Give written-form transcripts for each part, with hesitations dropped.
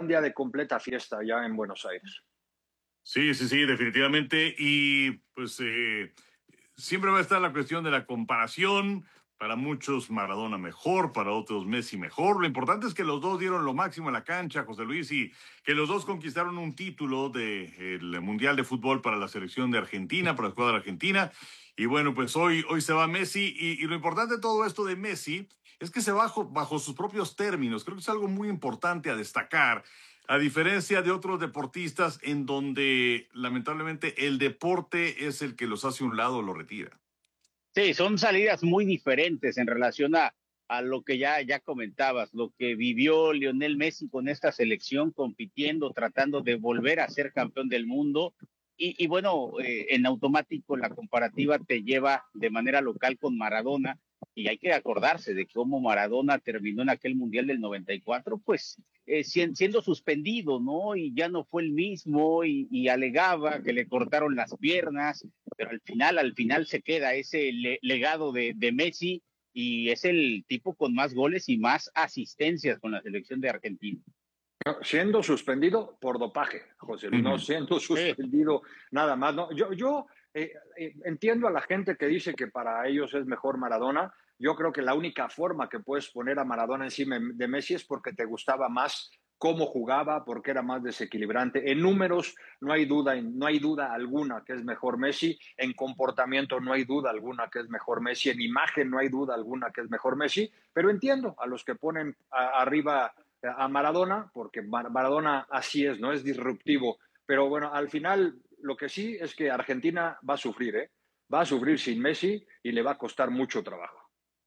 un día de completa fiesta ya en Buenos Aires. Sí, sí, sí, definitivamente. Y pues siempre va a estar la cuestión de la comparación. Para muchos Maradona mejor, para otros Messi mejor. Lo importante es que los dos dieron lo máximo en la cancha, José Luis, y que los dos conquistaron un título del Mundial de Fútbol para la selección de Argentina, para la escuadra argentina. Y bueno, pues hoy se va Messi. Y lo importante de todo esto de Messi es que se va bajo sus propios términos. Creo que es algo muy importante a destacar. A diferencia de otros deportistas en donde lamentablemente el deporte es el que los hace a un lado o lo retira. Sí, son salidas muy diferentes en relación a lo que ya comentabas, lo que vivió Lionel Messi con esta selección, compitiendo, tratando de volver a ser campeón del mundo. Y bueno, en automático la comparativa te lleva de manera local con Maradona, y hay que acordarse de cómo Maradona terminó en aquel Mundial del 94, pues siendo suspendido, ¿no? Y ya no fue el mismo, y alegaba que le cortaron las piernas, pero al final se queda ese legado de Messi, y es el tipo con más goles y más asistencias con la selección de Argentina. Siendo suspendido por dopaje, José Luis, no siendo suspendido nada más. No, yo entiendo a la gente que dice que para ellos es mejor Maradona. Yo creo que la única forma que puedes poner a Maradona encima de Messi es porque te gustaba más cómo jugaba, porque era más desequilibrante. En números no hay duda alguna que es mejor Messi. En comportamiento no hay duda alguna que es mejor Messi. En imagen no hay duda alguna que es mejor Messi. Pero entiendo a los que ponen arriba a Maradona, porque Maradona así es, no es disruptivo. Pero bueno, al final lo que sí es que Argentina va a sufrir, ¿eh? Va a sufrir sin Messi y le va a costar mucho trabajo.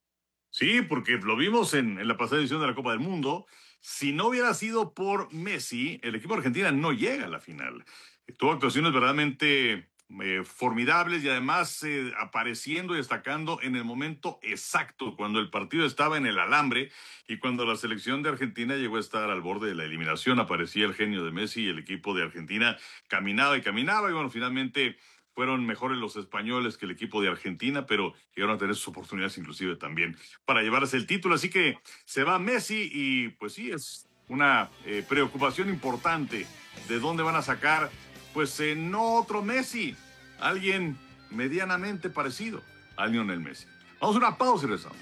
Sí, porque lo vimos en la pasada edición de la Copa del Mundo. Si no hubiera sido por Messi, el equipo de Argentina no llega a la final. Tuvo actuaciones verdaderamente formidables y además apareciendo y destacando en el momento exacto, cuando el partido estaba en el alambre y cuando la selección de Argentina llegó a estar al borde de la eliminación, aparecía el genio de Messi y el equipo de Argentina caminaba y caminaba y bueno, finalmente fueron mejores los españoles que el equipo de Argentina, pero llegaron a tener sus oportunidades inclusive también para llevarse el título. Así que se va Messi y pues sí, es una preocupación importante de dónde van a sacar, pues no otro Messi, alguien medianamente parecido a Lionel Messi. Vamos a una pausa y regresamos.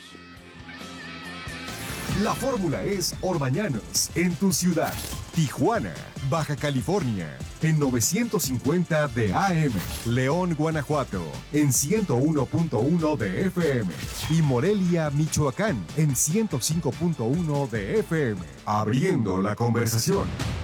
La fórmula es Orbañanos en tu ciudad. Tijuana, Baja California, en 950 de AM. León, Guanajuato, en 101.1 de FM. Y Morelia, Michoacán, en 105.1 de FM. Abriendo la conversación.